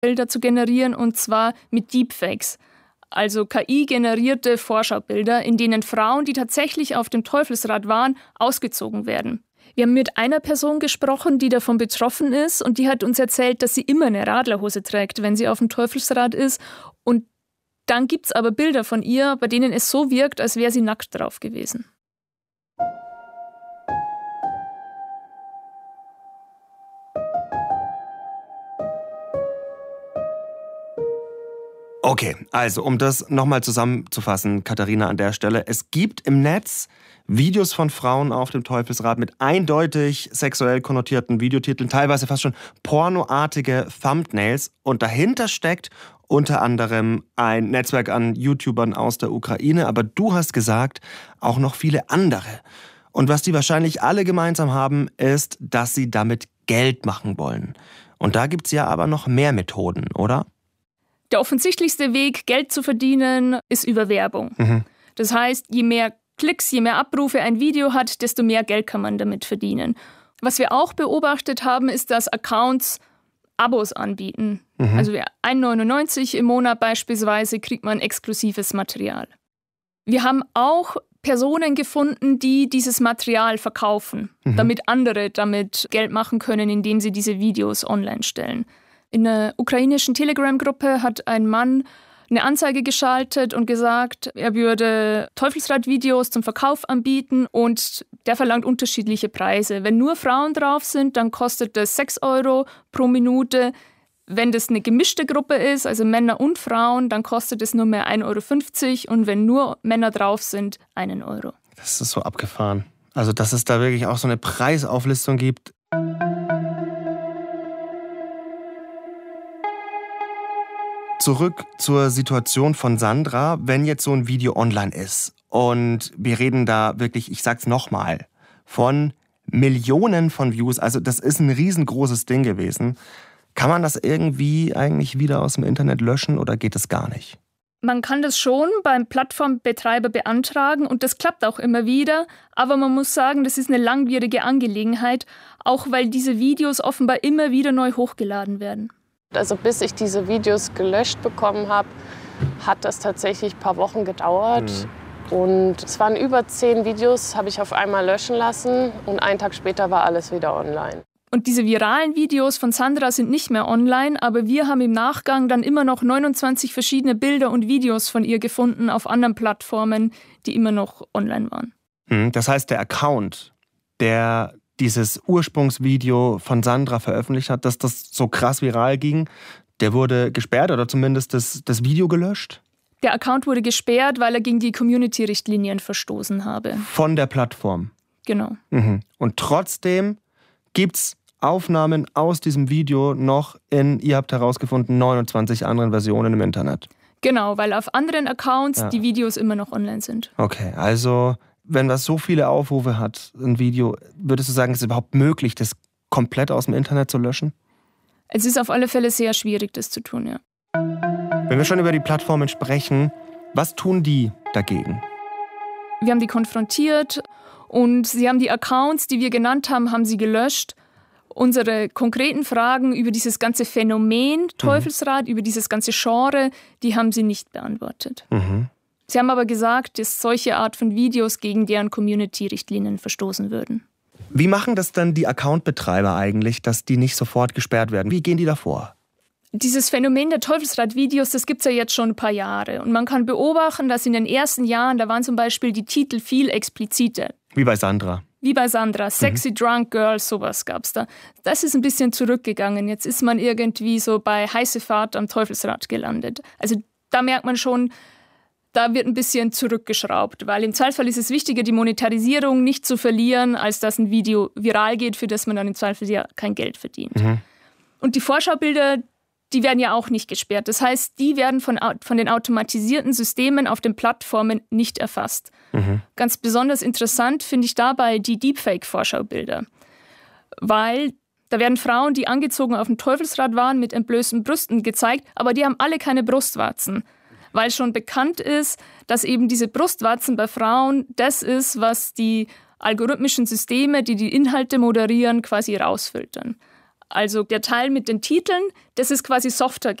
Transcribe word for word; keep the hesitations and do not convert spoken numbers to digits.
Bilder zu generieren, und zwar mit Deepfakes. Also K I-generierte Vorschaubilder, in denen Frauen, die tatsächlich auf dem Teufelsrad waren, ausgezogen werden. Wir haben mit einer Person gesprochen, die davon betroffen ist, und die hat uns erzählt, dass sie immer eine Radlerhose trägt, wenn sie auf dem Teufelsrad ist. Und dann gibt es aber Bilder von ihr, bei denen es so wirkt, als wäre sie nackt drauf gewesen. Okay, also um das nochmal zusammenzufassen, Katharina, an der Stelle. Es gibt im Netz Videos von Frauen auf dem Teufelsrad mit eindeutig sexuell konnotierten Videotiteln, teilweise fast schon pornoartige Thumbnails. Und dahinter steckt unter anderem ein Netzwerk an YouTubern aus der Ukraine. Aber du hast gesagt, auch noch viele andere. Und was die wahrscheinlich alle gemeinsam haben, ist, dass sie damit Geld machen wollen. Und da gibt's ja aber noch mehr Methoden, oder? Der offensichtlichste Weg, Geld zu verdienen, ist über Werbung. Mhm. Das heißt, je mehr Klicks, je mehr Abrufe ein Video hat, desto mehr Geld kann man damit verdienen. Was wir auch beobachtet haben, ist, dass Accounts Abos anbieten. Mhm. Also ein Euro neunundneunzig im Monat beispielsweise kriegt man exklusives Material. Wir haben auch Personen gefunden, die dieses Material verkaufen, mhm. damit andere damit Geld machen können, indem sie diese Videos online stellen. In einer ukrainischen Telegram-Gruppe hat ein Mann eine Anzeige geschaltet und gesagt, er würde Teufelsrad-Videos zum Verkauf anbieten, und der verlangt unterschiedliche Preise. Wenn nur Frauen drauf sind, dann kostet das sechs Euro pro Minute. Wenn das eine gemischte Gruppe ist, also Männer und Frauen, dann kostet es nur mehr ein Euro fünfzig, und wenn nur Männer drauf sind, einen Euro. Das ist so abgefahren. Also dass es da wirklich auch so eine Preisauflistung gibt. Zurück zur Situation von Sandra, wenn jetzt so ein Video online ist und wir reden da wirklich, ich sag's nochmal, von Millionen von Views, also das ist ein riesengroßes Ding gewesen. Kann man das irgendwie eigentlich wieder aus dem Internet löschen oder geht es gar nicht? Man kann das schon beim Plattformbetreiber beantragen, und das klappt auch immer wieder, aber man muss sagen, das ist eine langwierige Angelegenheit, auch weil diese Videos offenbar immer wieder neu hochgeladen werden. Also bis ich diese Videos gelöscht bekommen habe, hat das tatsächlich ein paar Wochen gedauert. Mhm. Und es waren über zehn Videos, habe ich auf einmal löschen lassen, und einen Tag später war alles wieder online. Und diese viralen Videos von Sandra sind nicht mehr online, aber wir haben im Nachgang dann immer noch neunundzwanzig verschiedene Bilder und Videos von ihr gefunden auf anderen Plattformen, die immer noch online waren. Mhm, das heißt, der Account, der dieses Ursprungsvideo von Sandra veröffentlicht hat, dass das so krass viral ging, der wurde gesperrt oder zumindest das, das Video gelöscht? Der Account wurde gesperrt, weil er gegen die Community-Richtlinien verstoßen habe. Von der Plattform? Genau. Mhm. Und trotzdem gibt's Aufnahmen aus diesem Video noch in, ihr habt herausgefunden, neunundzwanzig anderen Versionen im Internet? Genau, weil auf anderen Accounts ja. die Videos immer noch online sind. Okay, also wenn das so viele Aufrufe hat, ein Video, würdest du sagen, ist es überhaupt möglich, das komplett aus dem Internet zu löschen? Es ist auf alle Fälle sehr schwierig, das zu tun, ja. Wenn wir schon über die Plattformen sprechen, was tun die dagegen? Wir haben die konfrontiert und sie haben die Accounts, die wir genannt haben, haben sie gelöscht. Unsere konkreten Fragen über dieses ganze Phänomen Teufelsrad, mhm. über dieses ganze Genre, die haben sie nicht beantwortet. Mhm. Sie haben aber gesagt, dass solche Art von Videos gegen deren Community-Richtlinien verstoßen würden. Wie machen das dann die Accountbetreiber eigentlich, dass die nicht sofort gesperrt werden? Wie gehen die da vor? Dieses Phänomen der Teufelsrad-Videos, das gibt es ja jetzt schon ein paar Jahre. Und man kann beobachten, dass in den ersten Jahren, da waren zum Beispiel die Titel viel expliziter. Wie bei Sandra. Wie bei Sandra. Sexy mhm. Drunk Girl, sowas gab es da. Das ist ein bisschen zurückgegangen. Jetzt ist man irgendwie so bei heiße Fahrt am Teufelsrad gelandet. Also da merkt man schon, da wird ein bisschen zurückgeschraubt, weil im Zweifel ist es wichtiger, die Monetarisierung nicht zu verlieren, als dass ein Video viral geht, für das man dann im Zweifel ja kein Geld verdient. Mhm. Und die Vorschaubilder, die werden ja auch nicht gesperrt. Das heißt, die werden von, von den automatisierten Systemen auf den Plattformen nicht erfasst. Mhm. Ganz besonders interessant finde ich dabei die Deepfake-Vorschaubilder, weil da werden Frauen, die angezogen auf dem Teufelsrad waren, mit entblößten Brüsten gezeigt, aber die haben alle keine Brustwarzen. Weil schon bekannt ist, dass eben diese Brustwarzen bei Frauen das ist, was die algorithmischen Systeme, die die Inhalte moderieren, quasi rausfiltern. Also der Teil mit den Titeln, das ist quasi softer